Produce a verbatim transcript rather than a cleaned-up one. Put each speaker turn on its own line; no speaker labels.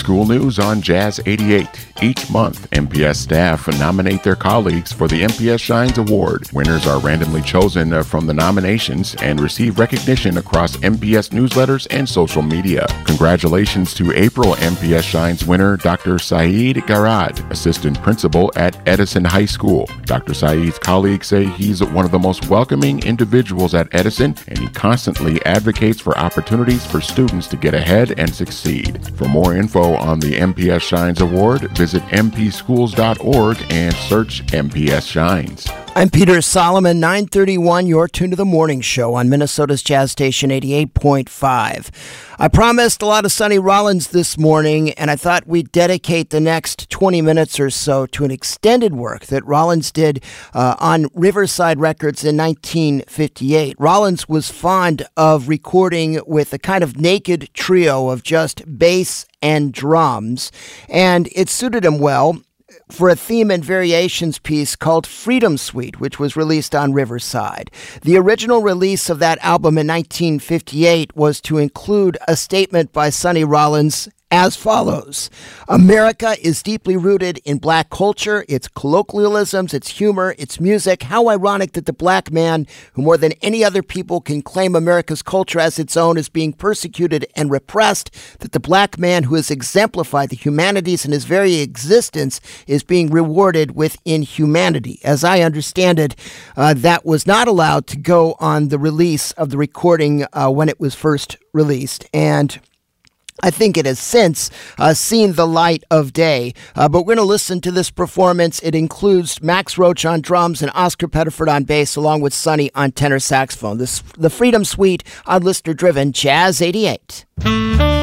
School News on Jazz eighty-eight. Each month, M P S staff nominate their colleagues for the M P S Shines Award. Winners are randomly chosen from the nominations and receive recognition across M P S newsletters and social media. Congratulations to April M P S Shines winner, Doctor Saeed Garad, assistant principal at Edison High School. Doctor Saeed's colleagues say he's one of the most welcoming individuals at Edison, and he constantly advocates for opportunities for students to get ahead and succeed. For more info on the M P S Shines Award, visit m p schools dot org and search M P S Shines.
I'm Peter Solomon, nine thirty-one, you're tuned to the morning show on Minnesota's Jazz Station eighty-eight point five. I promised a lot of Sonny Rollins this morning, and I thought we'd dedicate the next twenty minutes or so to an extended work that Rollins did uh, on Riverside Records in nineteen fifty-eight. Rollins was fond of recording with a kind of naked trio of just bass and drums, and it suited him well for a theme and variations piece called Freedom Suite, which was released on Riverside. The original release of that album in nineteen fifty-eight was to include a statement by Sonny Rollins as follows: America is deeply rooted in black culture, its colloquialisms, its humor, its music. How ironic that the black man, who more than any other people can claim America's culture as its own, is being persecuted and repressed, that the black man who has exemplified the humanities in his very existence is being rewarded with inhumanity. As I understand it, uh, that was not allowed to go on the release of the recording uh, when it was first released, and I think it has since uh, seen the light of day. Uh, but we're going to listen to this performance. It includes Max Roach on drums and Oscar Pettiford on bass, along with Sonny on tenor saxophone. This, the Freedom Suite on listener-driven Jazz eighty-eight.